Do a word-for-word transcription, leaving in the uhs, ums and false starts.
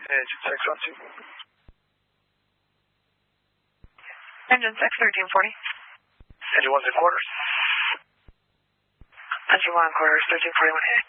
Engine six one two. Engine six, thirteen forty. Engine one three quarters. Engine one quarters, thirteen forty-one A.